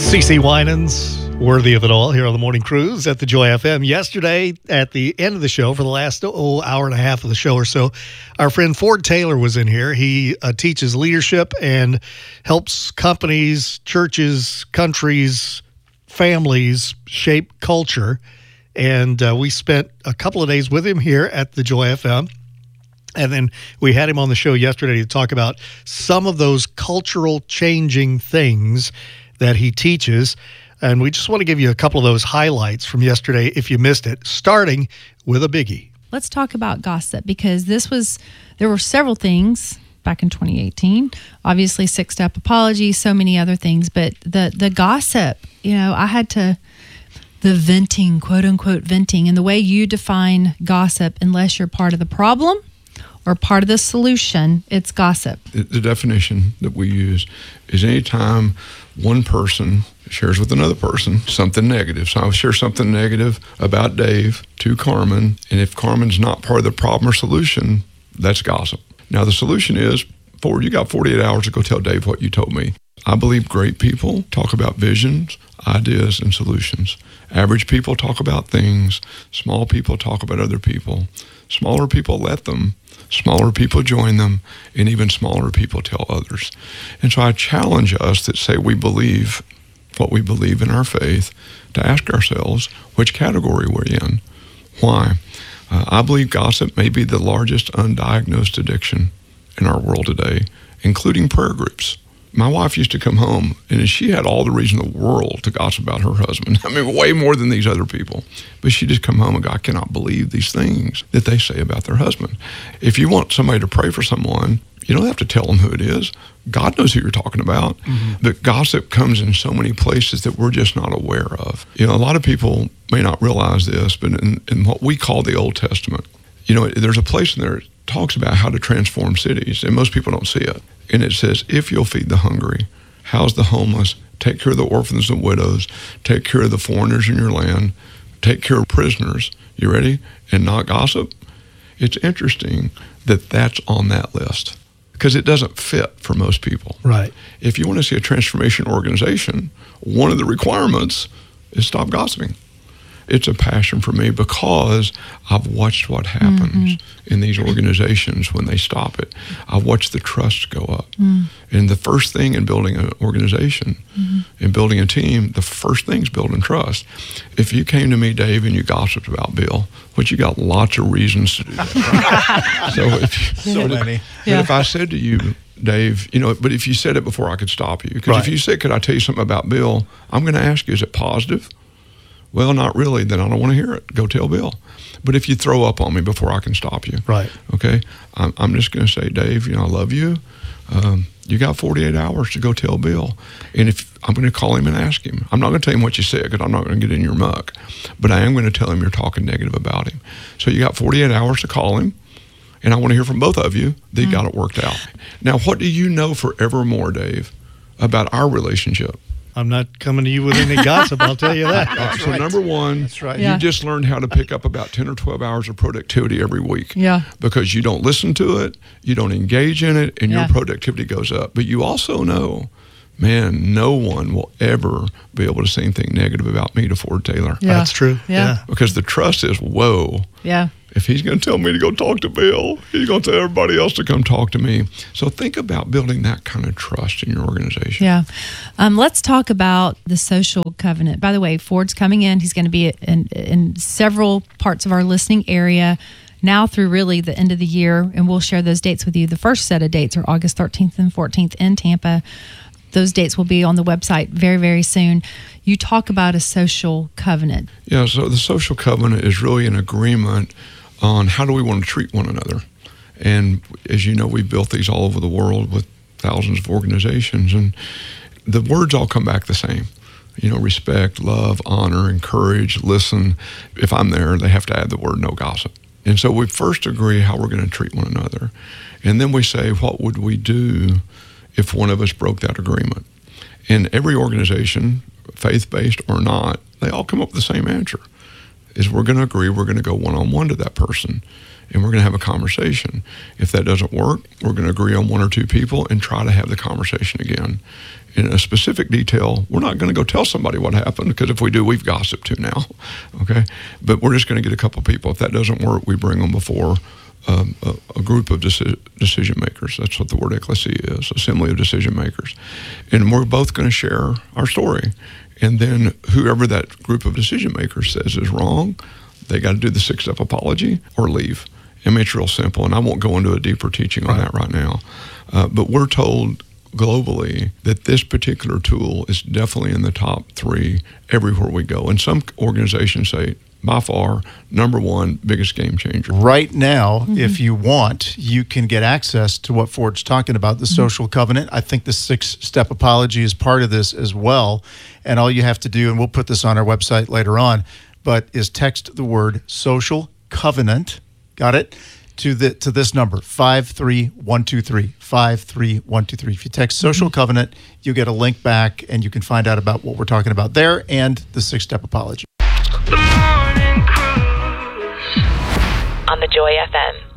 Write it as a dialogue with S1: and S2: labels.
S1: CeCe Winans, worthy of it all, here on the Morning Cruise at the Joy FM. Yesterday, at the end of the show, for the last hour and a half of the show or so, our friend Ford Taylor was in here. He teaches leadership and helps companies, churches, countries, families shape culture. And we spent a couple of days with him here at the Joy FM. And then we had him on the show yesterday to talk about some of those cultural changing things that he teaches. And we just want to give you a couple of those highlights from yesterday if you missed it, starting with a biggie.
S2: Let's talk about gossip, because there were several things back in 2018, obviously 6-step apology, so many other things, but the gossip, the venting, quote unquote venting, and the way you define gossip, unless you're part of the problem or part of the solution, it's gossip.
S3: The definition that we use is anytime one person shares with another person something negative. So I'll share something negative about Dave to Carmen, and if Carmen's not part of the problem or solution, that's gossip. Now the solution is, Ford, you got 48 hours to go tell Dave what you told me. I believe great people talk about visions, ideas, and solutions. Average people talk about things. Small people talk about other people. Smaller people let them. Smaller people join them, and even smaller people tell others. And so I challenge us that say we believe what we believe in our faith to ask ourselves which category we're in. Why? I believe gossip may be the largest undiagnosed addiction in our world today, including prayer groups. My wife used to come home, and she had all the reason in the world to gossip about her husband. I mean, way more than these other people. But she'd just come home and go, I cannot believe these things that they say about their husband. If you want somebody to pray for someone, you don't have to tell them who it is. God knows who you're talking about. Mm-hmm. But gossip comes in so many places that we're just not aware of. A lot of people may not realize this, but in what we call the Old Testament, there's a place in there that talks about how to transform cities, and most people don't see it. And it says, if you'll feed the hungry, house the homeless, take care of the orphans and widows, take care of the foreigners in your land, take care of prisoners, you ready? And not gossip. It's interesting that that's on that list because it doesn't fit for most people.
S1: Right.
S3: If you want to see a transformation organization, one of the requirements is stop gossiping. It's a passion for me because I've watched what happens in these organizations when they stop it. I've watched the trust go up. And the first thing in building an organization and building a team, the first thing is building trust. If you came to me, Dave, and you gossiped about Bill, which you got lots of reasons to do that. So many. But if I said to you, Dave, but if you said it before I could stop you, because if you said, could I tell you something about Bill, I'm going to ask you, is it positive? Well, not really. Then I don't want to hear it. Go tell Bill. But if you throw up on me before I can stop you,
S1: right?
S3: Okay, I'm just going to say, Dave, I love you. You got 48 hours to go tell Bill. And if I'm going to call him and ask him, I'm not going to tell him what you said because I'm not going to get in your muck. But I am going to tell him you're talking negative about him. So you got 48 hours to call him. And I want to hear from both of you that you got it worked out. Now, what do you know forevermore, Dave, about our relationship?
S1: I'm not coming to you with any gossip, I'll tell you that.
S3: So right. Number one,
S1: that's right.
S3: You just learned how to pick up about 10 or 12 hours of productivity every week.
S2: Yeah.
S3: Because you don't listen to it, you don't engage in it, and your productivity goes up. But you also know, man, no one will ever be able to say anything negative about me to Ford Taylor.
S1: Yeah. That's true. Yeah.
S3: Because the trust is, whoa.
S2: Yeah.
S3: If he's going to tell me to go talk to Bill, he's going to tell everybody else to come talk to me. So think about building that kind of trust in your organization.
S2: Yeah. Let's talk about the social covenant. By the way, Ford's coming in. He's going to be in several parts of our listening area now through really the end of the year, and we'll share those dates with you. The first set of dates are August 13th and 14th in Tampa. Those dates will be on the website very, very soon. You talk about a social covenant.
S3: Yeah, so the social covenant is really an agreement on how do we want to treat one another. And as you know, we've built these all over the world with thousands of organizations, and the words all come back the same. Respect, love, honor, encourage, listen. If I'm there, they have to add the word no gossip. And so we first agree how we're going to treat one another. And then we say, what would we do if one of us broke that agreement? And every organization, faith-based or not, they all come up with the same answer. is we're going to agree we're going to go one-on-one to that person, and we're going to have a conversation. If that doesn't work, we're going to agree on one or two people and try to have the conversation again. In a specific detail, we're not going to go tell somebody what happened, because if we do, we've gossiped too now, okay? But we're just going to get a couple people. If that doesn't work, we bring them before a group of decision makers. That's what the word ecclesia is, assembly of decision makers. And we're both going to share our story. And then whoever that group of decision makers says is wrong, they got to do the 6-step apology or leave. I mean, it's real simple, and I won't go into a deeper teaching on that right now. But we're told globally that this particular tool is definitely in the top 3 everywhere we go. And some organizations say, by far, number 1 biggest game changer.
S4: Right now, if you want, you can get access to what Ford's talking about, the social covenant. I think the 6-step apology is part of this as well. And all you have to do, and we'll put this on our website later on, but is text the word social covenant, got it, to this number, 53123, 53123. If you text social covenant, you get a link back, and you can find out about what we're talking about there and the 6-step apology.
S5: On the Joy FM.